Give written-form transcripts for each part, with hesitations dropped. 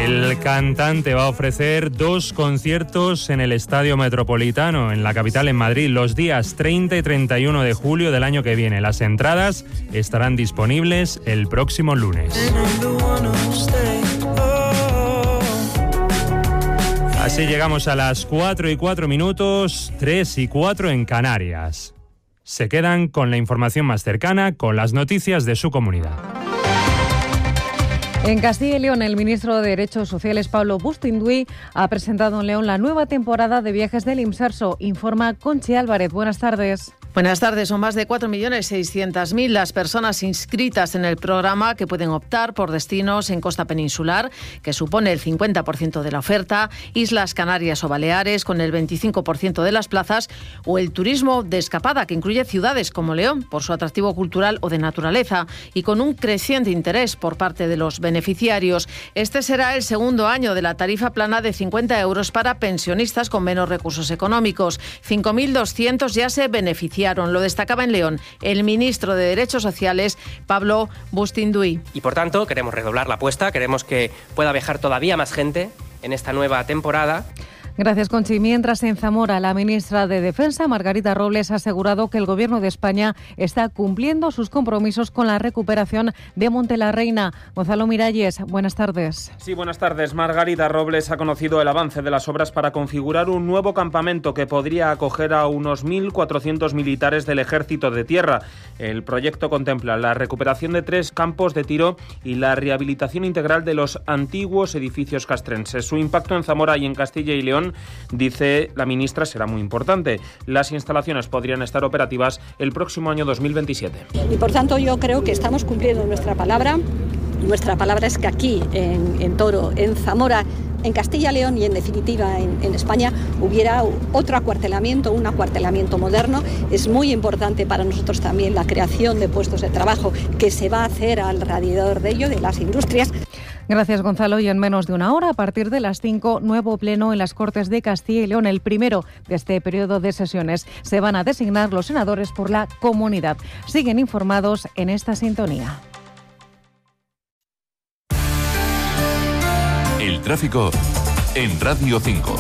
El cantante va a ofrecer 2 conciertos en el Estadio Metropolitano, en la capital, en Madrid, los días 30 y 31 de julio del año que viene. Las entradas estarán disponibles el próximo lunes. Así llegamos a las 4:04, 3:04 en Canarias. Se quedan con la información más cercana, con las noticias de su comunidad. En Castilla y León, el ministro de Derechos Sociales, Pablo Bustinduy, ha presentado en León la nueva temporada de viajes del Imserso. Informa Conchi Álvarez. Buenas tardes. Buenas tardes. Son más de 4.600.000 las personas inscritas en el programa que pueden optar por destinos en costa peninsular, que supone el 50% de la oferta, Islas Canarias o Baleares, con el 25% de las plazas, o el turismo de escapada, que incluye ciudades como León, por su atractivo cultural o de naturaleza, y con un creciente interés por parte de los beneficiarios. Este será el segundo año de la tarifa plana de 50 euros para pensionistas con menos recursos económicos. 5.200 ya se beneficiaron. Lo destacaba en León el ministro de Derechos Sociales, Pablo Bustinduy. Y por tanto, queremos redoblar la apuesta, queremos que pueda viajar todavía más gente en esta nueva temporada. Gracias, Conchi. Mientras, en Zamora, la ministra de Defensa, Margarita Robles, ha asegurado que el Gobierno de España está cumpliendo sus compromisos con la recuperación de Montelarreina. Gonzalo Miralles, buenas tardes. Sí, buenas tardes. Margarita Robles ha conocido el avance de las obras para configurar un nuevo campamento que podría acoger a unos 1.400 militares del Ejército de Tierra. El proyecto contempla la recuperación de 3 campos de tiro y la rehabilitación integral de los antiguos edificios castrenses. Su impacto en Zamora y en Castilla y León, dice la ministra, será muy importante. Las instalaciones podrían estar operativas el próximo año 2027. Y por tanto yo creo que estamos cumpliendo nuestra palabra. Nuestra palabra es que aquí, en Toro, en Zamora, en Castilla y León y en definitiva en España hubiera otro acuartelamiento, un acuartelamiento moderno. Es muy importante para nosotros también la creación de puestos de trabajo que se va a hacer alrededor de ello, de las industrias. Gracias, Gonzalo. Y en menos de una hora, a partir de las 5, nuevo pleno en las Cortes de Castilla y León, el primero de este periodo de sesiones. Se van a designar los senadores por la comunidad. Siguen informados en esta sintonía. El tráfico en Radio 5.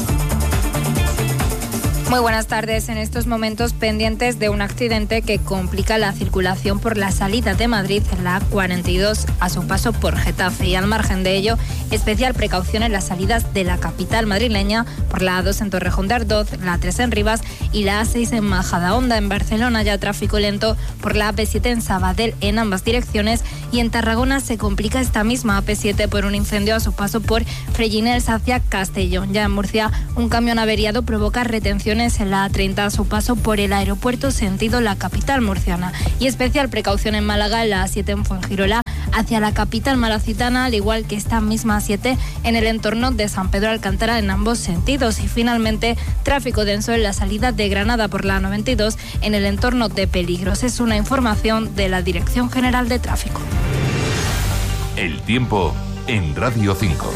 Muy buenas tardes. En estos momentos pendientes de un accidente que complica la circulación por la salida de Madrid en la A42 a su paso por Getafe. Y al margen de ello, especial precaución en las salidas de la capital madrileña por la A2 en Torrejón de Ardoz, la A3 en Rivas y la A6 en Majadahonda. En Barcelona ya tráfico lento por la AP7 en Sabadell en ambas direcciones, y en Tarragona se complica esta misma AP7 por un incendio a su paso por Freginels hacia Castellón. Ya en Murcia, un camión averiado provoca retenciones en la A30 a su paso por el aeropuerto sentido la capital murciana. Y especial precaución en Málaga, en la A7 en Fuengirola hacia la capital malacitana, al igual que esta misma A7 en el entorno de San Pedro Alcántara en ambos sentidos. Y finalmente, tráfico denso en la salida de Granada por la A92 en el entorno de Peligros. Es una información de la Dirección General de Tráfico. El tiempo en Radio 5.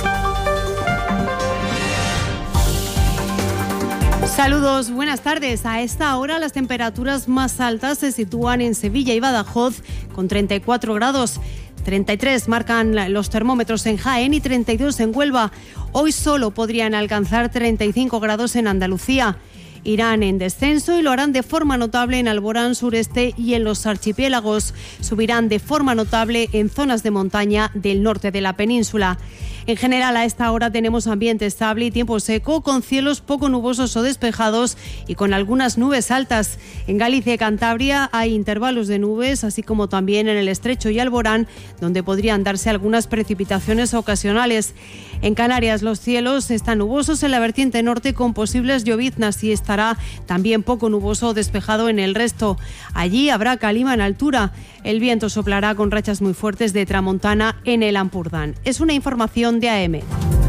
Saludos, buenas tardes. A esta hora las temperaturas más altas se sitúan en Sevilla y Badajoz con 34 grados. 33 marcan los termómetros en Jaén y 32 en Huelva. Hoy solo podrían alcanzar 35 grados en Andalucía. Irán en descenso y lo harán de forma notable en Alborán sureste y en los archipiélagos. Subirán de forma notable en zonas de montaña del norte de la península. En general, a esta hora tenemos ambiente estable y tiempo seco, con cielos poco nubosos o despejados y con algunas nubes altas. En Galicia y Cantabria hay intervalos de nubes, así como también en el Estrecho y Alborán, donde podrían darse algunas precipitaciones ocasionales. En Canarias los cielos están nubosos en la vertiente norte con posibles lloviznas y estará también poco nuboso o despejado en el resto. Allí habrá calima en altura. El viento soplará con rachas muy fuertes de tramontana en el Ampurdán. Es una información de AM.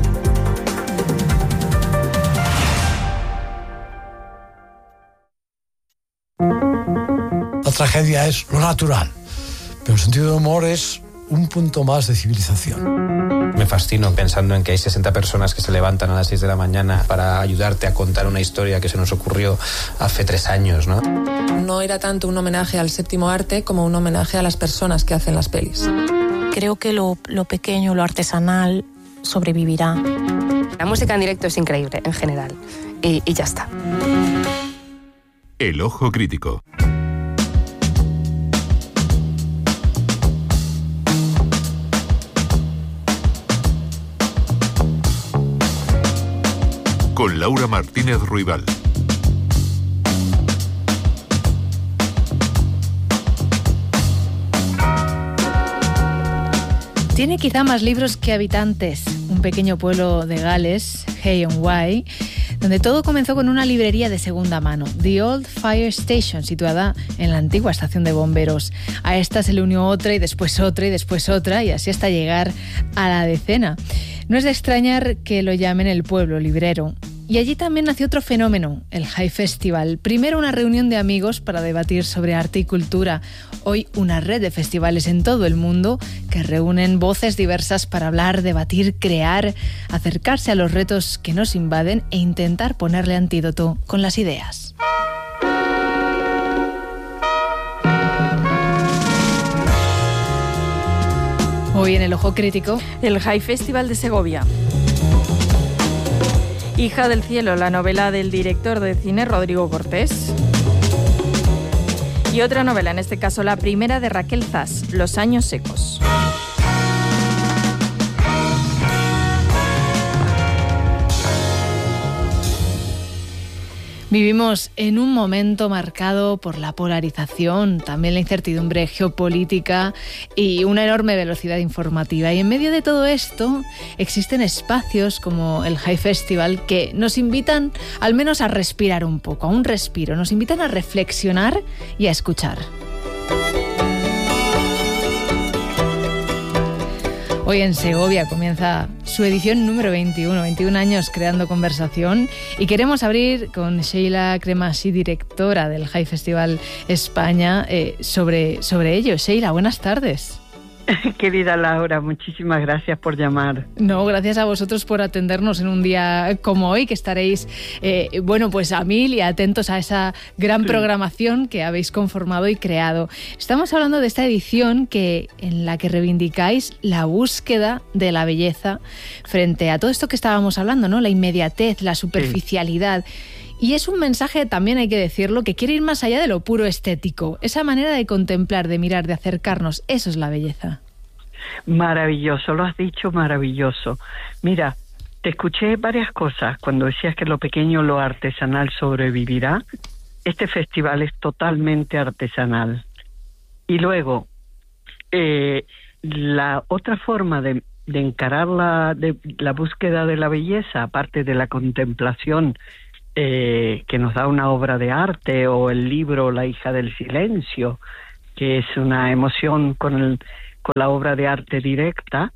La tragedia es lo natural, pero el sentido del humor es un punto más de civilización. Me fascino pensando en que hay 60 personas que se levantan a las 6 de la mañana para ayudarte a contar una historia que se nos ocurrió hace 3 años, ¿no? No era tanto un homenaje al séptimo arte como un homenaje a las personas que hacen las pelis. Creo que lo pequeño, lo artesanal, sobrevivirá. La música en directo es increíble en general y ya está. El ojo crítico. Con Laura Martínez Ruibal. Tiene quizá más libros que habitantes. Un pequeño pueblo de Gales, Hay-on-Wye, donde todo comenzó con una librería de segunda mano, The Old Fire Station, situada en la antigua estación de bomberos. A esta se le unió otra y después otra y después otra, y así hasta llegar a la decena. No es de extrañar que lo llamen el pueblo librero. Y allí también nació otro fenómeno, el High Festival. Primero una reunión de amigos para debatir sobre arte y cultura. Hoy una red de festivales en todo el mundo que reúnen voces diversas para hablar, debatir, crear, acercarse a los retos que nos invaden e intentar ponerle antídoto con las ideas. Hoy en el Ojo Crítico, el High Festival de Segovia. Hija del cielo, la novela del director de cine Rodrigo Cortés. Y otra novela, en este caso la primera de Raquel Zas, Los años secos. Vivimos en un momento marcado por la polarización, también la incertidumbre geopolítica y una enorme velocidad informativa. Y en medio de todo esto existen espacios como el High Festival que nos invitan al menos a respirar un poco, a un respiro, nos invitan a reflexionar y a escuchar. Hoy en Segovia comienza su edición número 21 años creando conversación, y queremos abrir con Sheila Cremasi, directora del High Festival España, sobre ello. Sheila, buenas tardes. Querida Laura, muchísimas gracias por llamar. No, gracias a vosotros por atendernos en un día como hoy, que estaréis, pues a mil y atentos a esa gran programación que habéis conformado y creado. Estamos hablando de esta edición en la que reivindicáis la búsqueda de la belleza frente a todo esto que estábamos hablando, ¿no? La inmediatez, la superficialidad. Y es un mensaje, también hay que decirlo, que quiere ir más allá de lo puro estético. Esa manera de contemplar, de mirar, de acercarnos, eso es la belleza. Maravilloso, lo has dicho, maravilloso. Mira, te escuché varias cosas cuando decías que lo pequeño, lo artesanal sobrevivirá. Este festival es totalmente artesanal. Y luego, la otra forma de encarar la búsqueda de la belleza, aparte de la contemplación que nos da una obra de arte, o el libro La hija del silencio, que es una emoción con la obra de arte directa.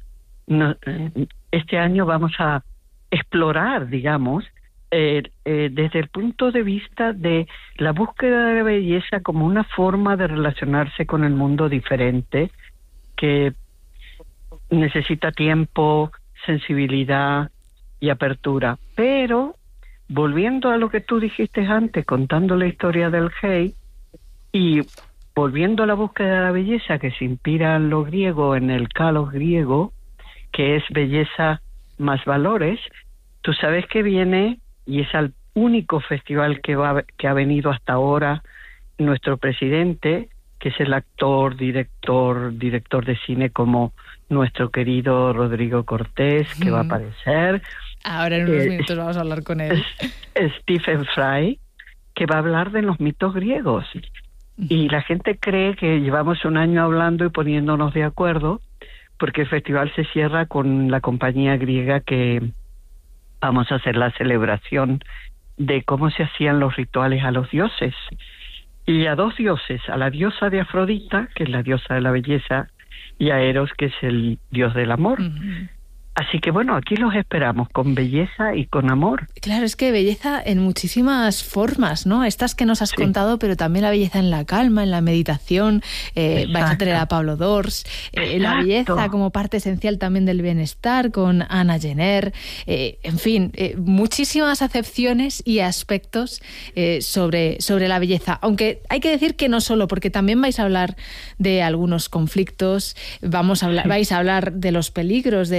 Este año vamos a explorar, digamos, desde el punto de vista de la búsqueda de la belleza como una forma de relacionarse con el mundo diferente, que necesita tiempo, sensibilidad y apertura. Pero volviendo a lo que tú dijiste antes, contando la historia del Hey, y volviendo a la búsqueda de la belleza que se inspira en lo griego, en el kalos griego, que es belleza más valores, tú sabes que viene, y es el único festival que ha venido hasta ahora, nuestro presidente, que es el actor, director de cine, como nuestro querido Rodrigo Cortés, que va a aparecer. Ahora en unos minutos vamos a hablar con él. Stephen Fry, que va a hablar de los mitos griegos. Y la gente cree que llevamos un año hablando y poniéndonos de acuerdo, porque el festival se cierra con la compañía griega, que vamos a hacer la celebración de cómo se hacían los rituales a los dioses. Y a dos dioses, a la diosa de Afrodita, que es la diosa de la belleza, y a Eros, que es el dios del amor. Así que bueno, aquí los esperamos con belleza y con amor. Claro, es que belleza en muchísimas formas, ¿no? Estas que nos has contado, pero también la belleza en la calma, en la meditación. Vais a tener a Pablo Dors. La belleza como parte esencial también del bienestar con Ana Jenner. En fin, muchísimas acepciones y aspectos sobre la belleza. Aunque hay que decir que no solo, porque también vais a hablar de algunos conflictos, vais a hablar de los peligros de la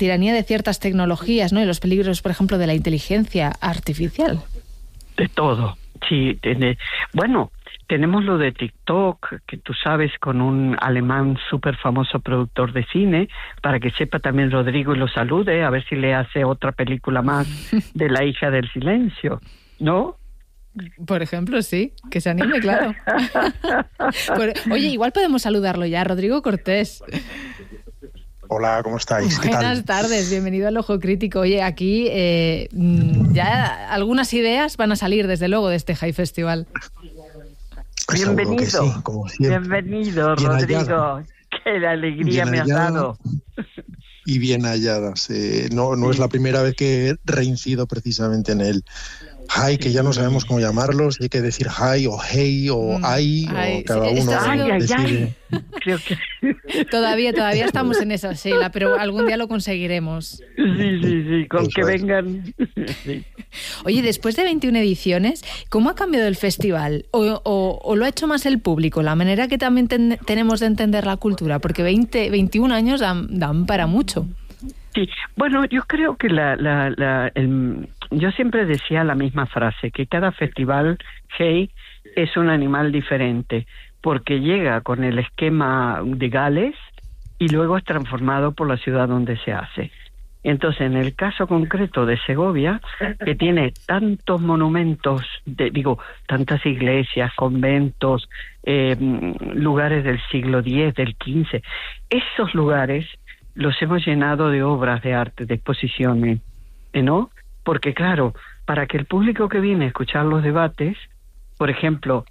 tiranía de ciertas tecnologías, ¿no? Y los peligros, por ejemplo, de la inteligencia artificial. De todo, sí. Bueno, tenemos lo de TikTok, que tú sabes, con un alemán súper famoso productor de cine, para que sepa también Rodrigo y lo salude, a ver si le hace otra película más de La hija del silencio, ¿no? Por ejemplo, sí, que se anime, claro. Oye, igual podemos saludarlo ya, Rodrigo Cortés. Hola, ¿cómo estáis? Buenas tardes, bienvenido al Ojo Crítico. Oye, aquí ya algunas ideas van a salir, desde luego, de este High Festival. Bienvenido, sí, como siempre. Bienvenido, bien Rodrigo. Hallada. Qué alegría me has dado. Y bien halladas. No es la primera vez que reincido precisamente en el High, que ya no sabemos cómo llamarlo, si hay que decir High o Hey o Ay, o cada uno decide. Creo que... Todavía estamos en esa sigla, pero algún día lo conseguiremos. Sí, con que vengan. Sí. Oye, después de 21 ediciones, ¿cómo ha cambiado el festival? ¿O lo ha hecho más el público? La manera que también tenemos de entender la cultura, porque 21 años dan para mucho. Sí, bueno, yo creo que yo siempre decía la misma frase, que cada festival Hey es un animal diferente, porque llega con el esquema de Gales y luego es transformado por la ciudad donde se hace. Entonces, en el caso concreto de Segovia, que tiene tantos monumentos, tantas iglesias, conventos, lugares del siglo X, del XV, esos lugares los hemos llenado de obras de arte, de exposiciones, ¿no? Porque claro, para que el público que viene a escuchar los debates, por ejemplo,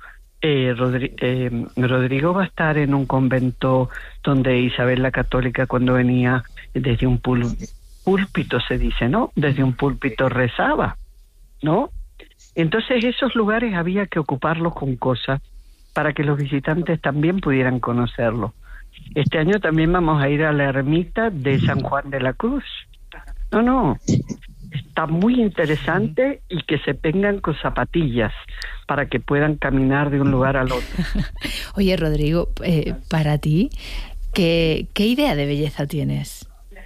Rodrigo va a estar en un convento donde Isabel la Católica, cuando venía desde un púlpito, se dice, ¿no? Desde un púlpito rezaba, ¿no? Entonces esos lugares había que ocuparlos con cosas para que los visitantes también pudieran conocerlo. Este año también vamos a ir a la ermita de San Juan de la Cruz. No, está muy interesante, y que se vengan con zapatillas para que puedan caminar de un lugar al otro. Oye, Rodrigo, para ti, ¿qué idea de belleza tienes?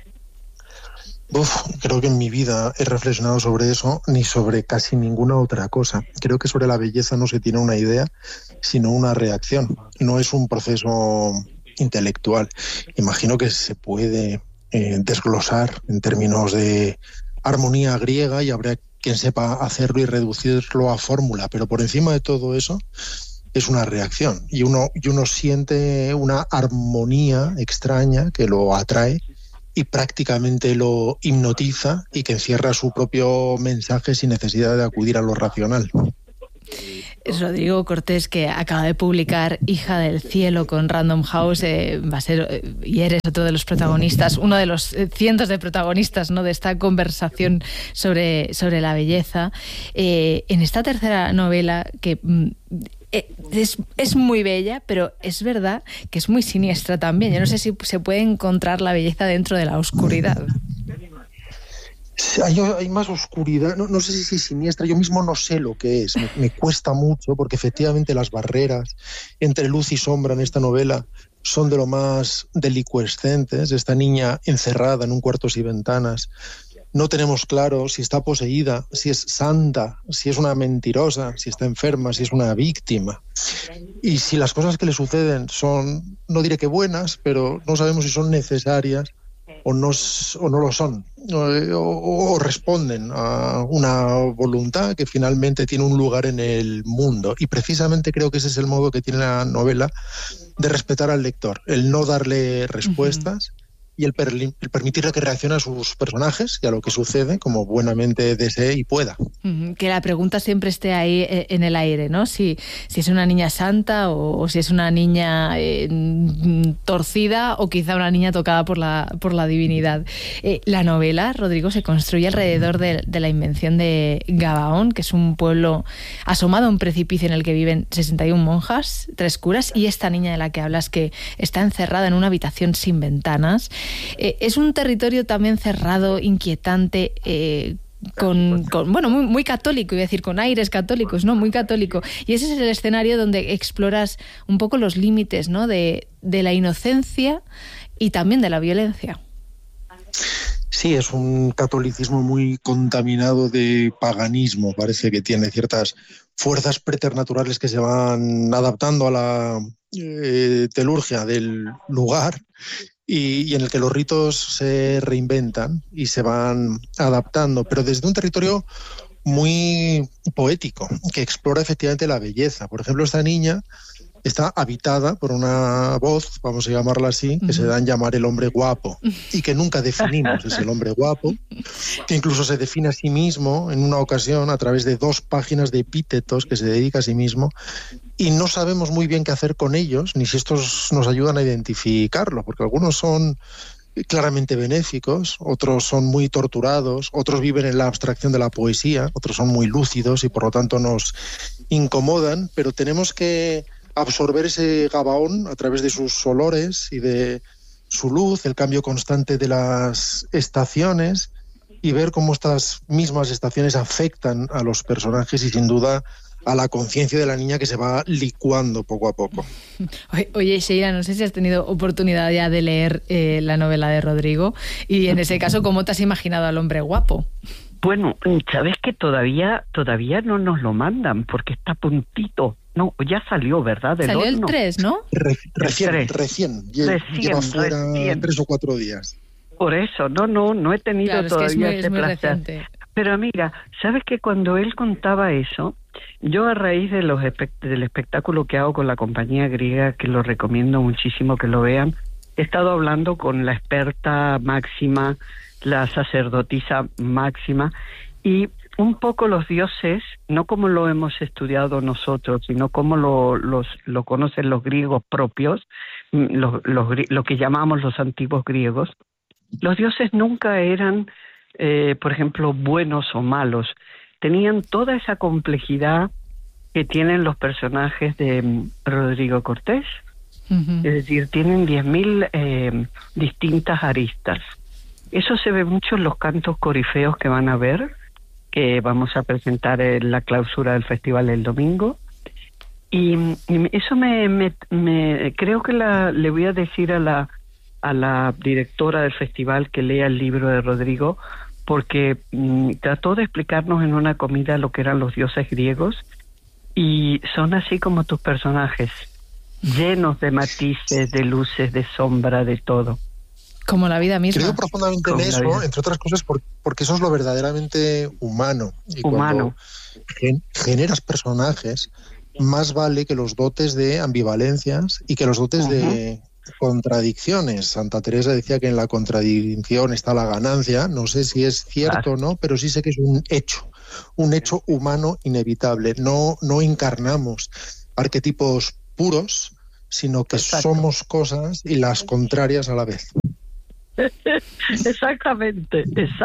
Creo que en mi vida he reflexionado sobre eso, ni sobre casi ninguna otra cosa. Creo que sobre la belleza no se tiene una idea, sino una reacción. No es un proceso intelectual. Imagino que se puede desglosar en términos de armonía griega, y habrá quien sepa hacerlo y reducirlo a fórmula, pero por encima de todo eso es una reacción, y uno siente una armonía extraña que lo atrae y prácticamente lo hipnotiza, y que encierra su propio mensaje sin necesidad de acudir a lo racional. Es Rodrigo Cortés, que acaba de publicar Hija del Cielo con Random House. Va a ser, y eres otro de los protagonistas, uno de los cientos de protagonistas, ¿no?, de esta conversación sobre la belleza. En esta tercera novela, que es muy bella, pero es verdad que es muy siniestra también. Yo no sé si se puede encontrar la belleza dentro de la oscuridad. Hay más oscuridad, no sé si es siniestra, yo mismo no sé lo que es, me cuesta mucho, porque efectivamente las barreras entre luz y sombra en esta novela son de lo más delicuescentes. Esta niña encerrada en un cuarto sin ventanas, no tenemos claro si está poseída, si es santa, si es una mentirosa, si está enferma, si es una víctima. Y si las cosas que le suceden son, no diré que buenas, pero no sabemos si son necesarias o no lo son, o responden a una voluntad que finalmente tiene un lugar en el mundo. Y precisamente creo que ese es el modo que tiene la novela de respetar al lector, el no darle respuestas, y el permitirle que reaccione a sus personajes y a lo que sucede como buenamente desee y pueda. Que la pregunta siempre esté ahí en el aire, ¿no? Si es una niña santa o si es una niña torcida, o quizá una niña tocada por la divinidad. La novela, Rodrigo, se construye alrededor de la invención de Gabaón, que es un pueblo asomado a un precipicio en el que viven 61 monjas, 3 curas y esta niña de la que hablas, que está encerrada en una habitación sin ventanas. Es un territorio también cerrado, inquietante, muy católico, iba a decir, con aires católicos, ¿no? Muy católico. Y ese es el escenario donde exploras un poco los límites, ¿no?, de la inocencia y también de la violencia. Sí, es un catolicismo muy contaminado de paganismo. Parece que tiene ciertas fuerzas preternaturales que se van adaptando a la telurgia del lugar y en el que los ritos se reinventan y se van adaptando, pero desde un territorio muy poético, que explora efectivamente la belleza. Por ejemplo, esta niña está habitada por una voz, vamos a llamarla así, que se da en llamar el hombre guapo, y que nunca definimos, es el hombre guapo, que incluso se define a sí mismo en una ocasión a través de 2 páginas de epítetos que se dedica a sí mismo, y no sabemos muy bien qué hacer con ellos, ni si estos nos ayudan a identificarlo, porque algunos son claramente benéficos, otros son muy torturados, otros viven en la abstracción de la poesía, otros son muy lúcidos y por lo tanto nos incomodan, pero tenemos que absorber ese Gabaón a través de sus olores y de su luz, el cambio constante de las estaciones y ver cómo estas mismas estaciones afectan a los personajes y sin duda a la conciencia de la niña que se va licuando poco a poco. Oye, Sheila, no sé si has tenido oportunidad ya de leer la novela de Rodrigo y en ese caso, ¿cómo te has imaginado al hombre guapo? Bueno, sabes que todavía no nos lo mandan porque está a puntito. No, ya salió, ¿verdad? Salió el 3, ¿no? Recién. Lleva fuera 3 o 4 días. Por eso, no he tenido claro, todavía es ese muy placer. reciente. Pero mira, ¿sabes que cuando él contaba eso, yo a raíz de del espectáculo que hago con la compañía griega, que lo recomiendo muchísimo que lo vean, he estado hablando con la experta máxima, la sacerdotisa máxima, y un poco los dioses, no como lo hemos estudiado nosotros, sino como lo conocen los griegos propios, lo que llamamos los antiguos griegos. Los dioses nunca eran, por ejemplo, buenos o malos. Tenían toda esa complejidad que tienen los personajes de Rodrigo Cortés. Uh-huh. Es decir, tienen 10.000 distintas aristas. Eso se ve mucho en los cantos corifeos que van a ver, que vamos a presentar en la clausura del festival el domingo. Y eso creo que le voy a decir a la directora del festival que lea el libro de Rodrigo, porque trató de explicarnos en una comida lo que eran los dioses griegos, y son así como tus personajes, llenos de matices, de luces, de sombra, de todo. Como la vida misma. Creo profundamente en eso, entre otras cosas, porque eso es lo verdaderamente humano. Y cuando generas personajes, más vale que los dotes de ambivalencias y que los dotes de contradicciones. Santa Teresa decía que en la contradicción está la ganancia. No sé si es cierto o no, pero sí sé que es un hecho humano inevitable. No encarnamos arquetipos puros, sino que somos cosas y las contrarias a la vez. Exactamente.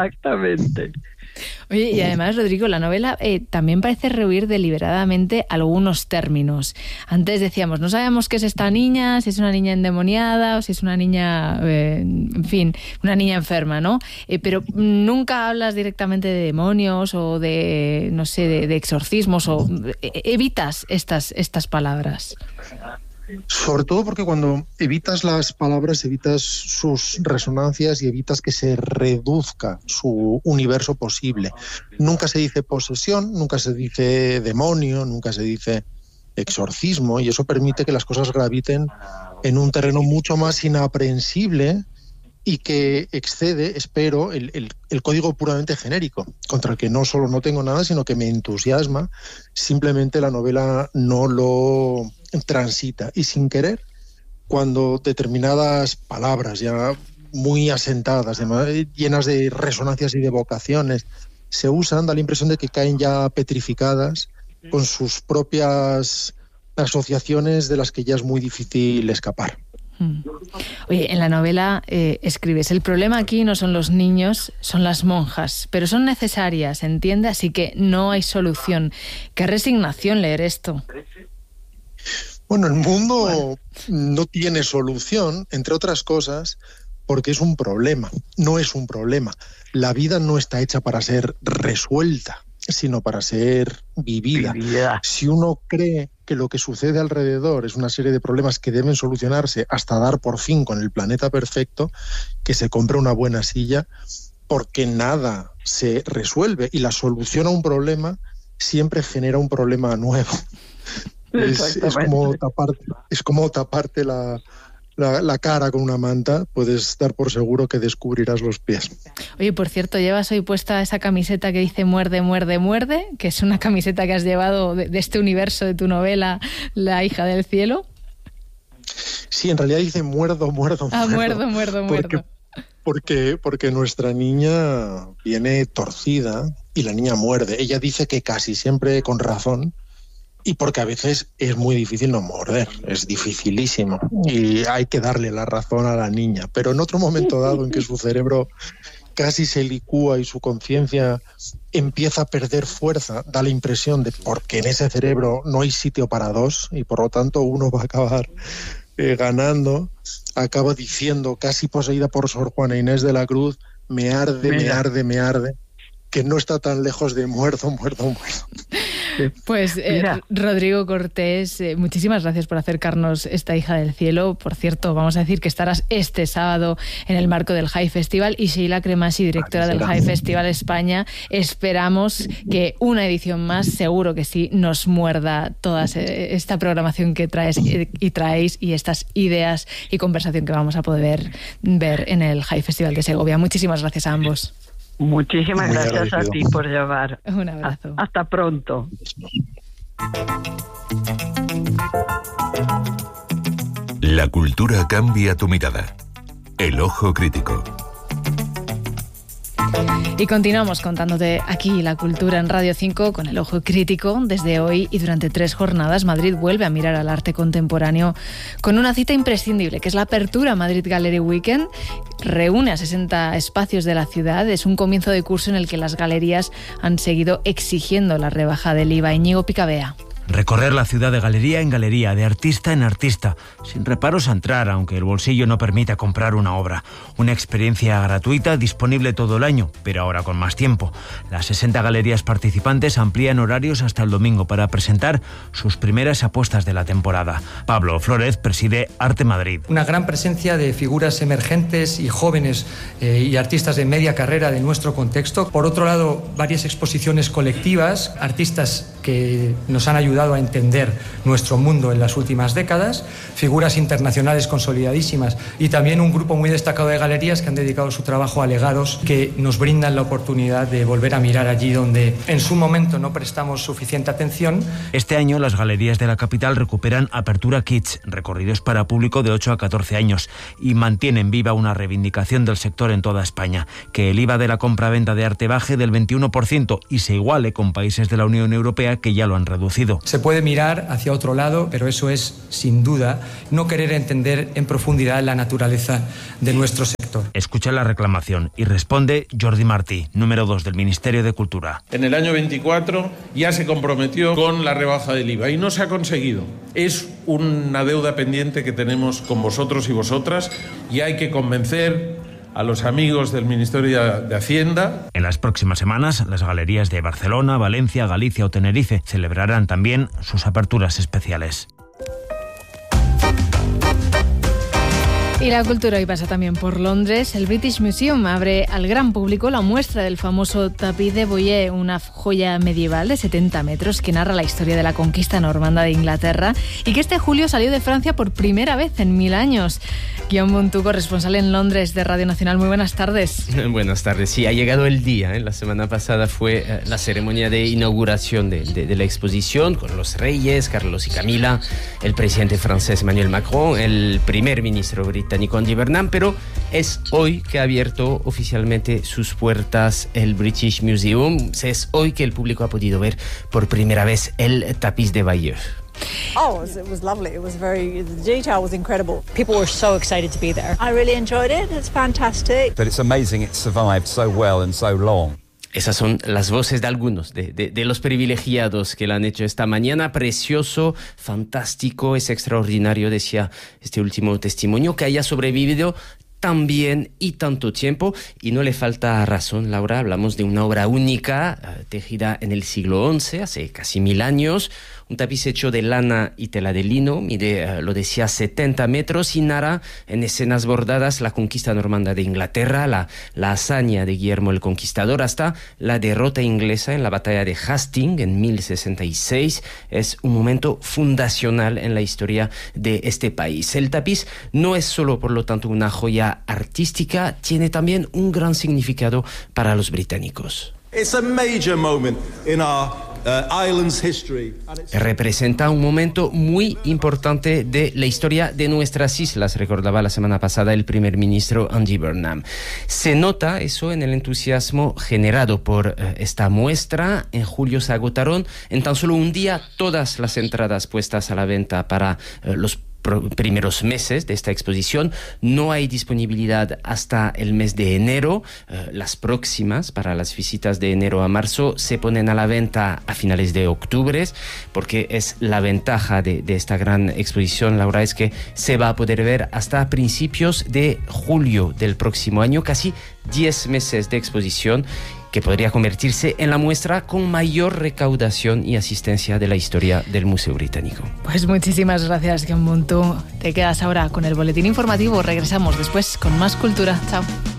Oye, y además, Rodrigo, la novela también parece rehuir deliberadamente algunos términos. Antes decíamos, no sabemos qué es esta niña, si es una niña endemoniada o si es una niña, en fin, una niña enferma, ¿no? Pero nunca hablas directamente de demonios o de, no sé, de exorcismos o evitas estas palabras. Sobre todo porque cuando evitas las palabras, evitas sus resonancias y evitas que se reduzca su universo posible. Nunca se dice posesión, nunca se dice demonio, nunca se dice exorcismo, y eso permite que las cosas graviten en un terreno mucho más inaprehensible y que excede, espero, el código puramente genérico, contra el que no solo no tengo nada, sino que me entusiasma. Simplemente la novela no lo transita, y sin querer, cuando determinadas palabras ya muy asentadas, llenas de resonancias y de vocaciones, se usan, da la impresión de que caen ya petrificadas con sus propias asociaciones de las que ya es muy difícil escapar. Oye, en la novela escribes, el problema aquí no son los niños, son las monjas, pero son necesarias, ¿entiende? Así que no hay solución. Qué resignación leer esto. Bueno, el mundo no tiene solución, entre otras cosas, porque es un problema, no es un problema. La vida no está hecha para ser resuelta, sino para ser vivida. Si uno cree que lo que sucede alrededor es una serie de problemas que deben solucionarse hasta dar por fin con el planeta perfecto, que se compre una buena silla, porque nada se resuelve y la solución a un problema siempre genera un problema nuevo. Es como taparte la cara con una manta, puedes dar por seguro que descubrirás los pies. Oye, por cierto, llevas hoy puesta esa camiseta que dice muerde, muerde, muerde, que es una camiseta que has llevado de este universo de tu novela, La hija del cielo. Sí, en realidad dice muerdo, muerdo, muerdo. Muerdo. Porque nuestra niña viene torcida y la niña muerde. Ella dice que casi siempre con razón, y porque a veces es muy difícil no morder, es dificilísimo y hay que darle la razón a la niña. Pero en otro momento dado en que su cerebro casi se licúa y su conciencia empieza a perder fuerza, da la impresión de porque en ese cerebro no hay sitio para dos y por lo tanto uno va a acabar ganando, acaba diciendo, casi poseída por Sor Juana Inés de la Cruz, me arde, me arde, que no está tan lejos de muerdo. Pues Rodrigo Cortés, muchísimas gracias por acercarnos esta hija del cielo. Por cierto, vamos a decir que estarás este sábado en el marco del High Festival, y Sheila Cremasi, directora del High Festival España, esperamos que una edición más, seguro que sí, nos muerda toda esta programación que traéis y estas ideas y conversación que vamos a poder ver en el High Festival de Segovia. Muchísimas gracias a ambos. Muchísimas gracias a ti por llamar. Un abrazo. Hasta pronto. La cultura cambia tu mirada. El ojo crítico. Y continuamos contándote aquí la cultura en Radio 5 con el ojo crítico. Desde hoy y durante 3 jornadas, Madrid vuelve a mirar al arte contemporáneo con una cita imprescindible, que es la Apertura Madrid Gallery Weekend. Reúne a 60 espacios de la ciudad. Es un comienzo de curso en el que las galerías han seguido exigiendo la rebaja del IVA. Íñigo Picabea. Recorrer la ciudad de galería en galería, de artista en artista, sin reparos a entrar, aunque el bolsillo no permita comprar una obra. Una experiencia gratuita, disponible todo el año, pero ahora con más tiempo. Las 60 galerías participantes amplían horarios hasta el domingo para presentar sus primeras apuestas de la temporada. Pablo Flórez preside Arte Madrid. Una gran presencia de figuras emergentes y jóvenes y artistas de media carrera de nuestro contexto. Por otro lado, varias exposiciones colectivas, artistas que nos han ayudado a entender nuestro mundo en las últimas décadas, figuras internacionales consolidadísimas y también un grupo muy destacado de galerías que han dedicado su trabajo a legados que nos brindan la oportunidad de volver a mirar allí donde en su momento no prestamos suficiente atención. Este año las galerías de la capital recuperan Apertura Kids, recorridos para público de 8 a 14 años, y mantienen viva una reivindicación del sector en toda España, que el IVA de la compra-venta de arte baje del 21% y se iguale con países de la Unión Europea que ya lo han reducido. Se puede mirar hacia otro lado, pero eso es, sin duda, no querer entender en profundidad la naturaleza de nuestro sector. Escucha la reclamación y responde Jordi Martí, número 2 del Ministerio de Cultura. En el año 24 ya se comprometió con la rebaja del IVA y no se ha conseguido. Es una deuda pendiente que tenemos con vosotros y vosotras y hay que convencer a los amigos del Ministerio de Hacienda. En las próximas semanas, las galerías de Barcelona, Valencia, Galicia o Tenerife celebrarán también sus aperturas especiales. Y la cultura hoy pasa también por Londres. El British Museum abre al gran público la muestra del famoso tapiz de Boyer, una joya medieval de 70 metros que narra la historia de la conquista normanda de Inglaterra y que este julio salió de Francia por primera vez en 1000 años. Guillaume Montú, corresponsal en Londres de Radio Nacional. Muy buenas tardes. Buenas tardes. Sí, ha llegado el día. La semana pasada fue la ceremonia de inauguración de la exposición con los reyes, Carlos y Camila, el presidente francés Emmanuel Macron, el primer ministro británico Andy Burnham, pero es hoy que ha abierto oficialmente sus puertas el British Museum. Es hoy que el público ha podido ver por primera vez el tapiz de Bayeux. Oh, it was lovely. It was the detail was incredible. People were so excited to be there. I really enjoyed it. It's fantastic. But it's amazing it survived so well and so long. Esas son las voces de algunos de los privilegiados que lo han hecho esta mañana. Precioso, fantástico, es extraordinario, decía este último testimonio, que haya sobrevivido tan bien y tanto tiempo. Y no le falta razón, Laura. Hablamos de una obra única, tejida en el siglo XI, hace casi 1000 años. un tapiz hecho de lana y tela de lino, mide, lo decía, 70 metros y narra en escenas bordadas la conquista normanda de Inglaterra, la hazaña de Guillermo el Conquistador, hasta la derrota inglesa en la batalla de Hastings en 1066. Es un momento fundacional en la historia de este país. El tapiz no es solo, por lo tanto, una joya artística, tiene también un gran significado para los británicos. It's a major moment in our island's history. Representa un momento muy importante de la historia de nuestras islas, recordaba la semana pasada el primer ministro Andy Burnham. Se nota eso en el entusiasmo generado por esta muestra. En julio se agotaron en tan solo un día todas las entradas puestas a la venta para los primeros meses de esta exposición. No hay disponibilidad hasta el mes de enero. Las próximas, para las visitas de enero a marzo, se ponen a la venta a finales de octubre, porque es la ventaja de esta gran exposición, Laura, es que se va a poder ver hasta principios de julio del próximo año, casi 10 meses de exposición, que podría convertirse en la muestra con mayor recaudación y asistencia de la historia del Museo Británico. Pues muchísimas gracias, Ken Buntu. Te quedas ahora con el boletín informativo. Regresamos después con más cultura. Chao.